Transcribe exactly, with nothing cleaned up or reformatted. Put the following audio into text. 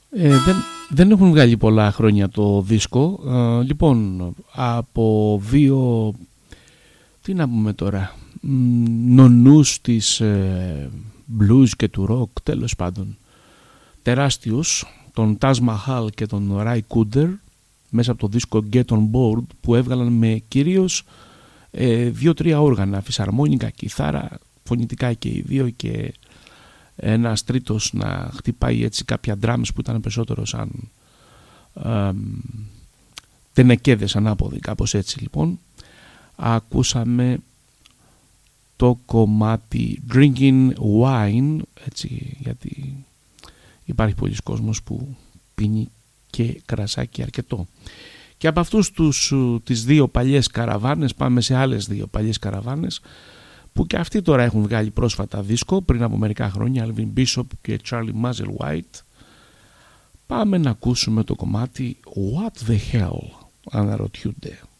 Ε, δεν, δεν έχουν βγάλει πολλά χρόνια το δίσκο. Ε, λοιπόν, από δύο, τι να πούμε τώρα, νονούς της ε, blues και του rock, τέλος πάντων, τεράστιους, τον Taz Mahal και τον Ray Cooder, μέσα από το δίσκο Get On Board, που έβγαλαν με κυρίως ε, δύο-τρία όργανα, φυσαρμόνικα, κιθάρα, φωνητικά και οι δύο, και ένας τρίτος να χτυπάει έτσι κάποια drums που ήταν περισσότερο σαν ε, τενεκέδες ανάποδοι, κάπως έτσι. Λοιπόν, ακούσαμε το κομμάτι Drinking Wine, έτσι, γιατί υπάρχει πολλοί κόσμος που πίνει και κρασάκι αρκετό. Και από αυτούς τους, τις δύο παλιές καραβάνες πάμε σε άλλες δύο παλιές καραβάνες, που και αυτοί τώρα έχουν βγάλει πρόσφατα δίσκο πριν από μερικά χρόνια, Alvin Bishop και Charlie Musselwhite. Πάμε να ακούσουμε το κομμάτι What the Hell, αναρωτιούνται.